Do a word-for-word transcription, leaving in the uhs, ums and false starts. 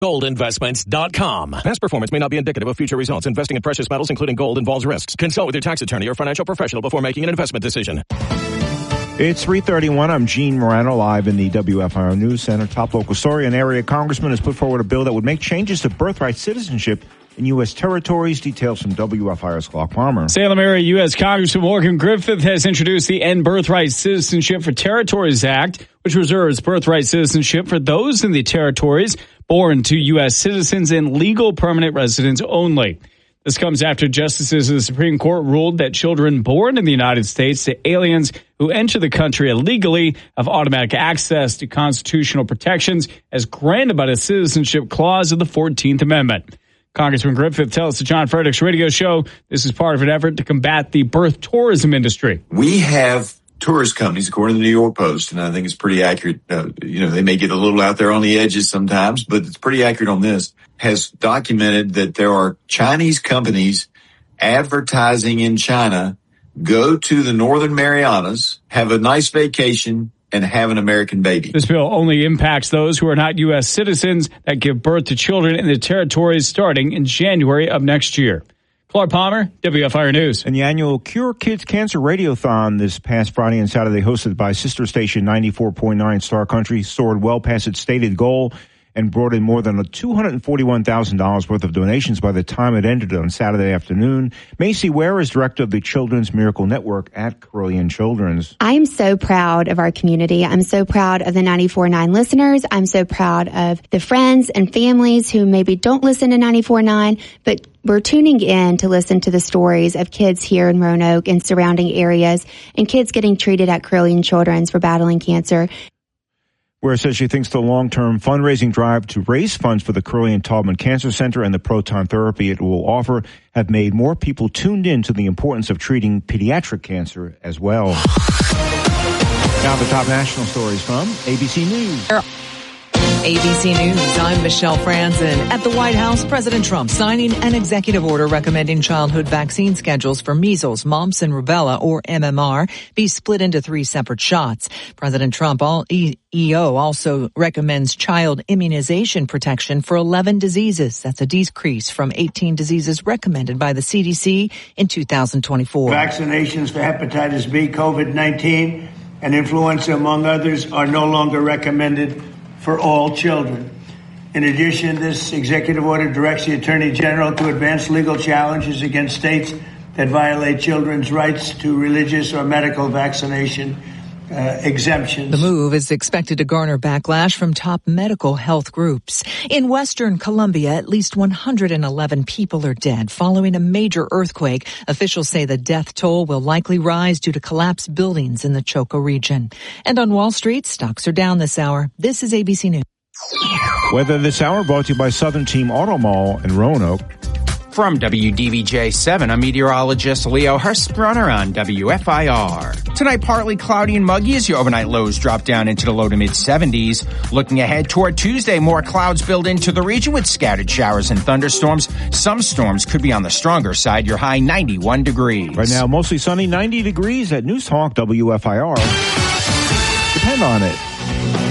gold investments dot com. Past performance may not be indicative of future results. Investing in precious metals, including gold, involves risks. Consult with your tax attorney or financial professional before making an investment decision. It's three thirty-one. I'm Gene Morano, live in the W F I R News Center. Top local story. An area congressman has put forward a bill that would make changes to birthright citizenship in U S territories. Details from W F I R's Clark Palmer. Salem area U S Congressman Morgan Griffith has introduced the End Birthright Citizenship for Territories Act, which reserves birthright citizenship for those in the territories born to U S citizens and legal permanent residents only. This comes after justices of the Supreme Court ruled that children born in the United States to aliens who enter the country illegally have automatic access to constitutional protections as granted by the Citizenship Clause of the fourteenth Amendment. Congressman Griffith tells the John Fredericks radio show this is part of an effort to combat the birth tourism industry. We have tourist companies, according to the New York Post, and I think it's pretty accurate. Uh, you know, they may get a little out there on the edges sometimes, but it's pretty accurate on this, has documented that there are Chinese companies advertising in China, go to the Northern Marianas, have a nice vacation, and have an American baby. This bill only impacts those who are not U S citizens that give birth to children in the territories starting in January of next year. Clark Palmer, W F I R News. And the annual Cure Kids Cancer Radiothon this past Friday and Saturday, hosted by sister station ninety-four point nine Star Country, soared well past its stated goal and brought in more than two hundred forty-one thousand dollars worth of donations by the time it ended on Saturday afternoon. Macy Ware is director of the Children's Miracle Network at Carilion Children's. I'm so proud of our community. I'm so proud of the ninety-four point nine listeners. I'm so proud of the friends and families who maybe don't listen to ninety-four point nine, but we're tuning in to listen to the stories of kids here in Roanoke and surrounding areas and kids getting treated at Carilion Children's for battling cancer. Where says she thinks the long-term fundraising drive to raise funds for the Carilion Taubman Cancer Center and the proton therapy it will offer have made more people tuned in to the importance of treating pediatric cancer as well. Now the top national stories from A B C News. A B C News, I'm Michelle Franzen. At the White House, President Trump signing an executive order recommending childhood vaccine schedules for measles, mumps, and rubella, or M M R, be split into three separate shots. President Trump all E O also recommends child immunization protection for eleven diseases. That's a decrease from eighteen diseases recommended by the C D C in two thousand twenty-four. Vaccinations for hepatitis B, COVID nineteen, and influenza, among others, are no longer recommended for all children. In addition, this executive order directs the Attorney General to advance legal challenges against states that violate children's rights to religious or medical vaccination uh, exemptions. The move is expected to garner backlash from top medical health groups. In Western Colombia, at least one hundred eleven people are dead following a major earthquake. Officials say the death toll will likely rise due to collapsed buildings in the Choco region. And on Wall Street, stocks are down this hour. This is A B C News. Weather this hour brought to you by Southern Team Auto Mall in Roanoke. From W D V J seven, I'm meteorologist Leo Hurstbrunner on W F I R. Tonight, partly cloudy and muggy as your overnight lows drop down into the low to mid-seventies. Looking ahead toward Tuesday, more clouds build into the region with scattered showers and thunderstorms. Some storms could be on the stronger side. Your high ninety-one degrees. Right now, mostly sunny, ninety degrees at News Talk W F I R. Depend on it.